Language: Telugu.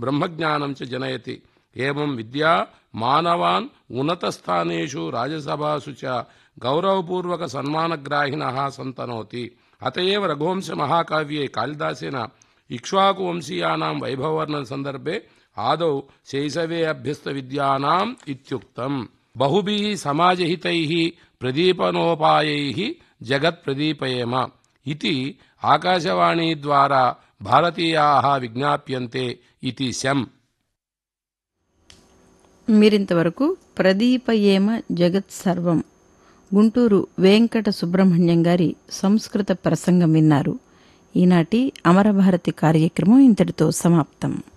బ్రహ్మజ్ఞానం చ జనయతి. ఏవం విద్యా మానవాన్ ఉన్నతస్థానేషు రాజసభాసు చ గౌరవపూర్వక సన్మానగ్రాహిణః సంతనోతి. అత ఏవ రఘువంశ మహాకావ్యే కాళిదాసేన ఇక్ష్వాకువంశీయానాం వైభవవర్ణన సందర్భే ఆదౌ శైశవే అభ్యస్త విద్యానాం ఇత్యుక్తం. బహుభిః సమాజహితైః ప్రదీపనోపాయైః జగత్ ప్రదీపయేమ ఇతి ఆకాశవాణీ ద్వారా భారతీయాః విజ్ఞాప్యంతే ఇతి శం. మీరింతవరకు ప్రదీపయేమ జగత్ సర్వం గుంటూరు వెంకట సుబ్రహ్మణ్యం గారి సంస్కృత ప్రసంగం విన్నారు. ఈనాటి అమరభారతి కార్యక్రమం ఇంతటితో సమాప్తం.